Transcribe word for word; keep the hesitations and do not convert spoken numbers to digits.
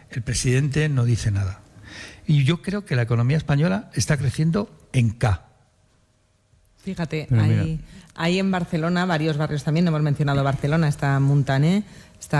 el presidente no dice nada. Y yo creo que la economía española está creciendo en K. Fíjate, hay, hay en Barcelona varios barrios también, hemos mencionado Barcelona, está Montaner, está